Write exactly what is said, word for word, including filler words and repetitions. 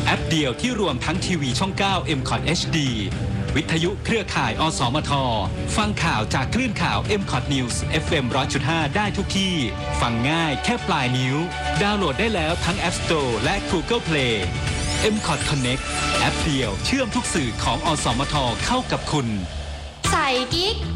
แอปเดียวที่รวมทั้งทีวีช่อง เก้า เอ็ม คอท เอช ดี วิทยุเครือข่ายอสมทฟังข่าวจากคลื่นข่าว เอ็ม คอท News เอฟ เอ็ม หนึ่งร้อยจุดห้า ได้ทุกที่ฟังง่ายแค่ปลายนิ้วดาวน์โหลดได้แล้วทั้ง App Store และ Google Play เอ็ม คอท Connect แอปเดียวเชื่อมทุกสื่อของอสมทเข้ากับคุณใส่กิ๊ก